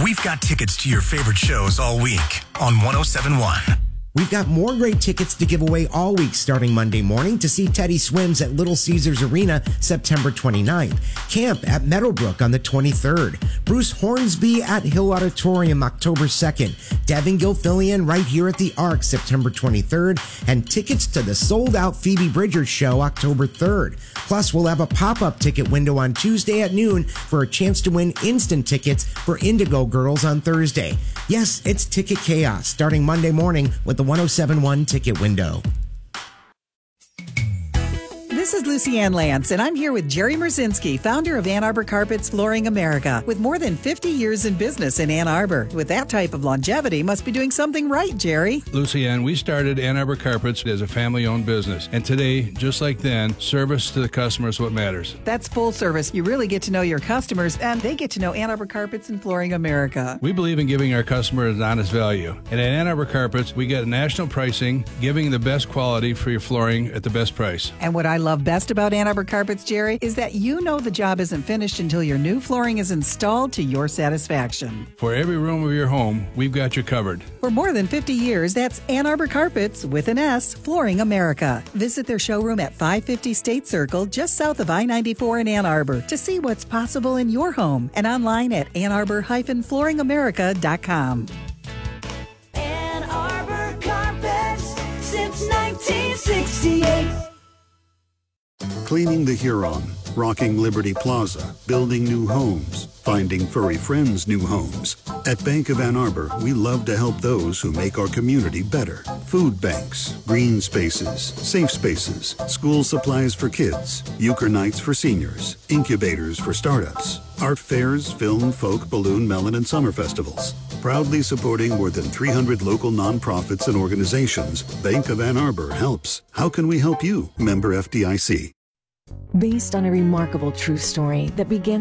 We've got tickets to your favorite shows all week on 107.1. We've got more great tickets to give away all week starting Monday morning to see Teddy Swims at Little Caesars Arena September 29th, Camp at Meadowbrook on the 23rd, Bruce Hornsby at Hill Auditorium October 2nd, Devin Gilfillian right here at the Arc September 23rd, and tickets to the sold-out Phoebe Bridgers show October 3rd. Plus, we'll have a pop-up ticket window on Tuesday at noon for a chance to win instant tickets for Indigo Girls on Thursday. Yes, it's Ticket Chaos starting Monday morning with the 107.1 ticket window. This is Lucy Ann Lance, and I'm here with Jerry Merzinski, founder of Ann Arbor Carpets Flooring America. With more than 50 years in business in Ann Arbor, with that type of longevity, must be doing something right, Jerry. Lucy Ann, we started Ann Arbor Carpets as a family-owned business. And today, just like then, service to the customer is what matters. That's full service. You really get to know your customers, and they get to know Ann Arbor Carpets and Flooring America. We believe in giving our customers an honest value. And at Ann Arbor Carpets, we get national pricing, giving the best quality for your flooring at the best price. And what I love best about Ann Arbor Carpets, Jerry, is that you know the job isn't finished until your new flooring is installed to your satisfaction. For every room of your home, we've got you covered. For more than 50 years, that's Ann Arbor Carpets, with an S, Flooring America. Visit their showroom at 550 State Circle, just south of I-94 in Ann Arbor, to see what's possible in your home, and online at annarbor-flooringamerica.com. Ann Arbor Carpets since 1968. Cleaning the Huron, rocking Liberty Plaza, building new homes, finding furry friends new homes. At Bank of Ann Arbor, we love to help those who make our community better. Food banks, green spaces, safe spaces, school supplies for kids, euchre nights for seniors, incubators for startups, art fairs, film, folk, balloon, melon, and summer festivals. Proudly supporting more than 300 local nonprofits and organizations, Bank of Ann Arbor helps. How can we help you? Member FDIC. Based on a remarkable true story that began